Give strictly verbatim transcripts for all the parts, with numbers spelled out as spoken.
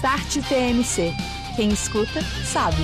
Start T M C. Quem escuta, sabe.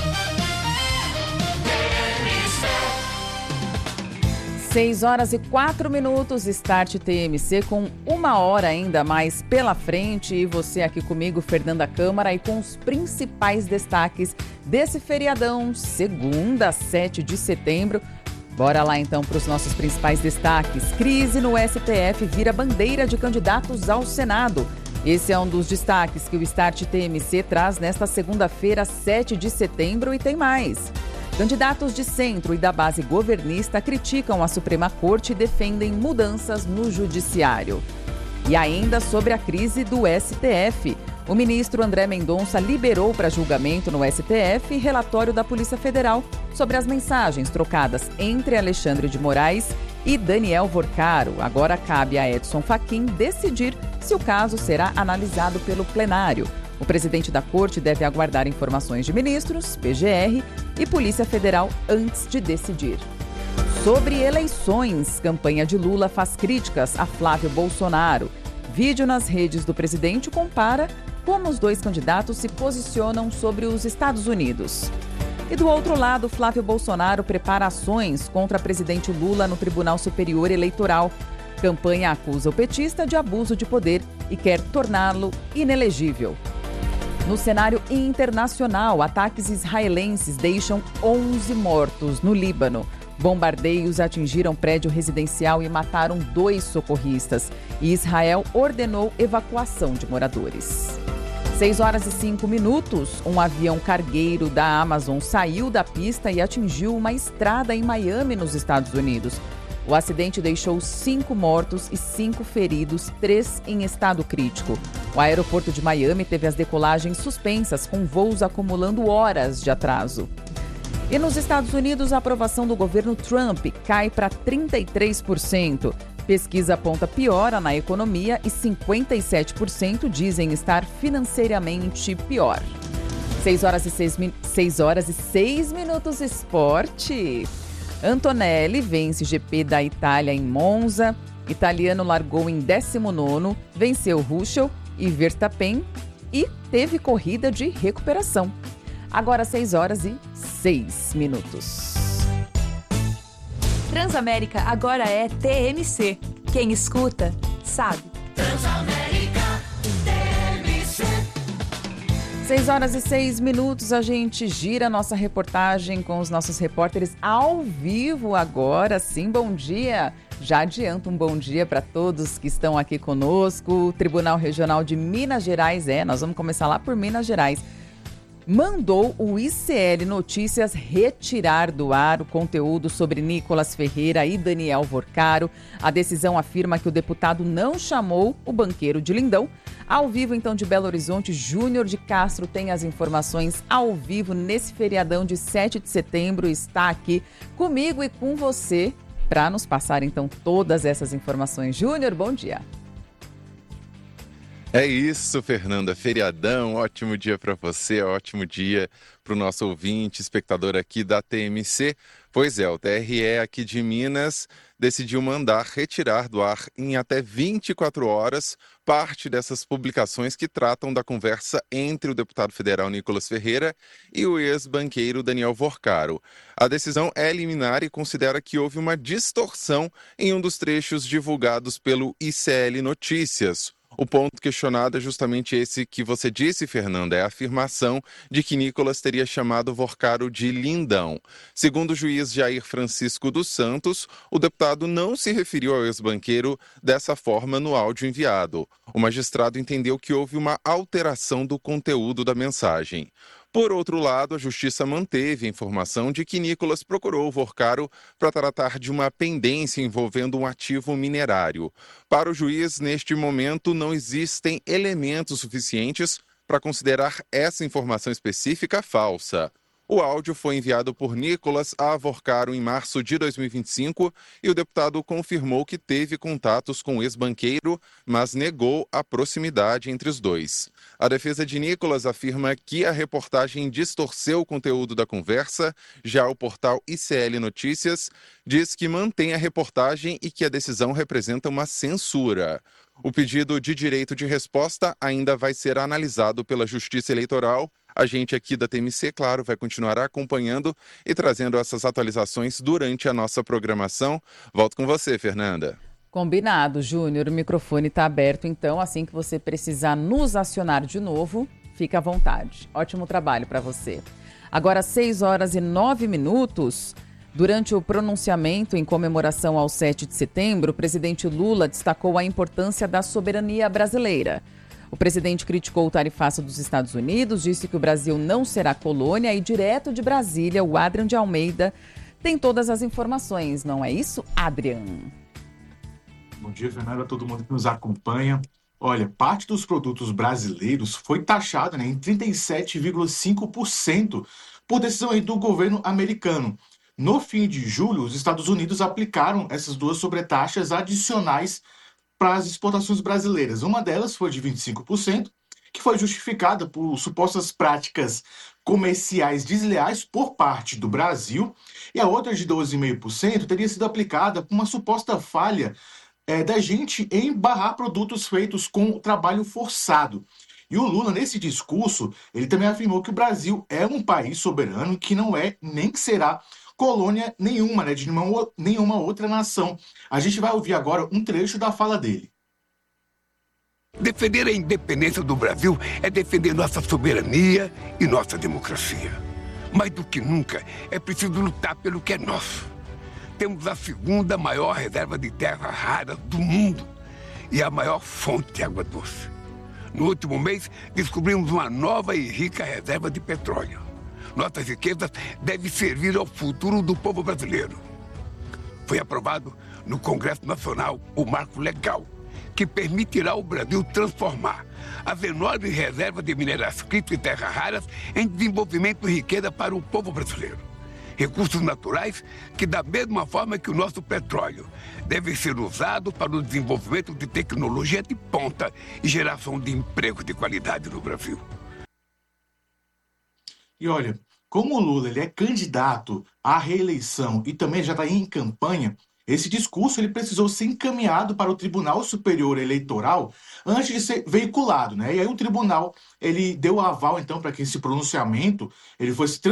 seis horas e quatro minutos, Start T M C, com uma hora ainda mais pela frente. E você aqui comigo, Fernanda Câmara, e com os principais destaques desse feriadão, segunda, sete de setembro. Bora lá então para os nossos principais destaques. Crise no S T F vira bandeira de candidatos ao Senado. Esse é um dos destaques que o Start T M C traz nesta segunda-feira, sete de setembro, e tem mais. Candidatos de centro e da base governista criticam a Suprema Corte e defendem mudanças no Judiciário. E ainda sobre a crise do S T F. O ministro André Mendonça liberou para julgamento no S T F relatório da Polícia Federal sobre as mensagens trocadas entre Alexandre de Moraes e Daniel Vorcaro. Agora cabe a Edson Fachin decidir se o caso será analisado pelo plenário. O presidente da corte deve aguardar informações de ministros, P G R e Polícia Federal antes de decidir. Sobre eleições, campanha de Lula faz críticas a Flávio Bolsonaro. Vídeo nas redes do presidente compara como os dois candidatos se posicionam sobre os Estados Unidos. E do outro lado, Flávio Bolsonaro prepara ações contra o presidente Lula no Tribunal Superior Eleitoral. Campanha acusa o petista de abuso de poder e quer torná-lo inelegível. No cenário internacional, ataques israelenses deixam onze mortos no Líbano. Bombardeios atingiram prédio residencial e mataram dois socorristas. E Israel ordenou evacuação de moradores. seis horas e cinco minutos, um avião cargueiro da Amazon saiu da pista e atingiu uma estrada em Miami, nos Estados Unidos. O acidente deixou cinco mortos e cinco feridos, três em estado crítico. O aeroporto de Miami teve as decolagens suspensas, com voos acumulando horas de atraso. E nos Estados Unidos, a aprovação do governo Trump cai para trinta e três por cento. Pesquisa aponta piora na economia e cinquenta e sete por cento dizem estar financeiramente pior. seis horas e seis, seis horas e seis minutos, esporte. Antonelli vence G P da Itália em Monza. Italiano largou em décimo nono, venceu Russell e Verstappen e teve corrida de recuperação. Agora seis horas e seis minutos. Transamérica agora é T M C. Quem escuta, sabe. Transamérica T M C. seis horas e seis minutos, a gente gira a nossa reportagem com os nossos repórteres ao vivo agora. Sim, bom dia. Já adianto um bom dia para todos que estão aqui conosco. O Tribunal Regional de Minas Gerais, é, nós vamos começar lá por Minas Gerais, mandou o I C L Notícias retirar do ar o conteúdo sobre Nicolas Ferreira e Daniel Vorcaro. A decisão afirma que o deputado não chamou o banqueiro de Lindão. Ao vivo, então, de Belo Horizonte, Júnior de Castro tem as informações ao vivo nesse feriadão de sete de setembro. Está aqui comigo e com você para nos passar, então, todas essas informações. Júnior, bom dia. É isso, Fernanda. Feriadão, ótimo dia para você, ótimo dia para o nosso ouvinte, espectador aqui da T M C. Pois é, o T R E aqui de Minas decidiu mandar retirar do ar em até vinte e quatro horas parte dessas publicações que tratam da conversa entre o deputado federal Nicolas Ferreira e o ex-banqueiro Daniel Vorcaro. A decisão é liminar e considera que houve uma distorção em um dos trechos divulgados pelo I C L Notícias. O ponto questionado é justamente esse que você disse, Fernanda, é a afirmação de que Nicolas teria chamado Vorcaro de lindão. Segundo o juiz Jair Francisco dos Santos, o deputado não se referiu ao ex-banqueiro dessa forma no áudio enviado. O magistrado entendeu que houve uma alteração do conteúdo da mensagem. Por outro lado, a Justiça manteve a informação de que Nicolas procurou o Vorcaro para tratar de uma pendência envolvendo um ativo minerário. Para o juiz, neste momento, não existem elementos suficientes para considerar essa informação específica falsa. O áudio foi enviado por Nicolas a Vorcaro em março de dois mil e vinte e cinco e o deputado confirmou que teve contatos com o ex-banqueiro, mas negou a proximidade entre os dois. A defesa de Nicolas afirma que a reportagem distorceu o conteúdo da conversa. Já o portal I C L Notícias diz que mantém a reportagem e que a decisão representa uma censura. O pedido de direito de resposta ainda vai ser analisado pela Justiça Eleitoral. A gente aqui da T M C, claro, vai continuar acompanhando e trazendo essas atualizações durante a nossa programação. Volto com você, Fernanda. Combinado, Júnior. O microfone está aberto, então, assim que você precisar nos acionar de novo, fica à vontade. Ótimo trabalho para você. Agora, seis horas e nove minutos. Durante o pronunciamento em comemoração ao sete de setembro, o presidente Lula destacou a importância da soberania brasileira. O presidente criticou o tarifaço dos Estados Unidos, disse que o Brasil não será colônia e, direto de Brasília, o Adrian de Almeida tem todas as informações. Não é isso, Adrian? Bom dia, Fernanda, a todo mundo que nos acompanha. Olha, parte dos produtos brasileiros foi taxada, né, em trinta e sete vírgula cinco por cento por decisão aí do governo americano. No fim de julho, os Estados Unidos aplicaram essas duas sobretaxas adicionais para as exportações brasileiras. Uma delas foi de vinte e cinco por cento, que foi justificada por supostas práticas comerciais desleais por parte do Brasil, e a outra de doze vírgula cinco por cento teria sido aplicada por uma suposta falha é, da gente em barrar produtos feitos com trabalho forçado. E o Lula, nesse discurso, ele também afirmou que o Brasil é um país soberano que não é nem será colônia nenhuma, né, de nenhuma, nenhuma outra nação. A gente vai ouvir agora um trecho da fala dele. Defender a independência do Brasil é defender nossa soberania e nossa democracia. Mais do que nunca, é preciso lutar pelo que é nosso. Temos a segunda maior reserva de terra rara do mundo e a maior fonte de água doce. No último mês, descobrimos uma nova e rica reserva de petróleo. Nossas riquezas devem servir ao futuro do povo brasileiro. Foi aprovado no Congresso Nacional o marco legal que permitirá ao Brasil transformar as enormes reservas de minerais críticos e terras raras em desenvolvimento e riqueza para o povo brasileiro. Recursos naturais que, da mesma forma que o nosso petróleo, devem ser usados para o desenvolvimento de tecnologia de ponta e geração de empregos de qualidade no Brasil. E olha, como o Lula ele é candidato à reeleição e também já está em campanha, esse discurso ele precisou ser encaminhado para o Tribunal Superior Eleitoral antes de ser veiculado, né? E aí o tribunal ele deu aval então para que esse pronunciamento ele fosse